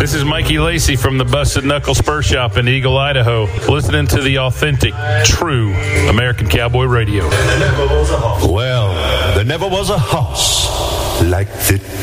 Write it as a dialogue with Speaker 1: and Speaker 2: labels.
Speaker 1: This is Mikey Lacey from the Busted Knuckle Spur Shop in Eagle, Idaho, listening to the authentic, true American Cowboy Radio.
Speaker 2: Well, there never was a horse like the